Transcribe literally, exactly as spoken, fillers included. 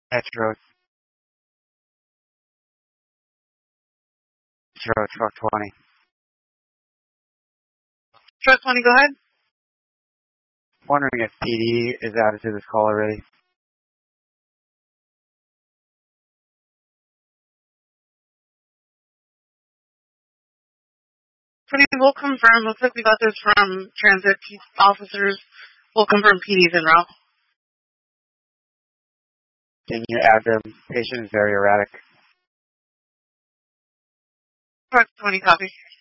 Metro, Metro Truck twenty. Truck twenty, go ahead. Wondering if P D is added to this call already. twenty, we'll confirm. Looks like we got this from transit officers. We'll confirm P D's en route. Can you add the patient is very erratic? Truck twenty, copy.